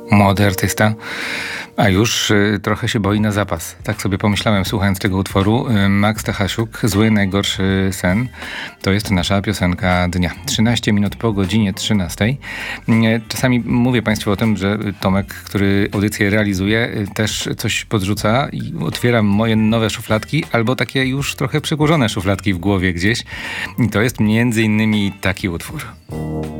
Młody artysta, a już trochę się boi na zapas. Tak sobie pomyślałem, słuchając tego utworu. Max Stachasiuk, Zły, najgorszy sen. To jest nasza piosenka dnia. 13 minut po godzinie 13. Czasami mówię Państwu o tym, że Tomek, który audycję realizuje, też coś podrzuca i otwieram moje nowe szufladki, albo takie już trochę przykurzone szufladki w głowie gdzieś. I to jest między innymi taki utwór.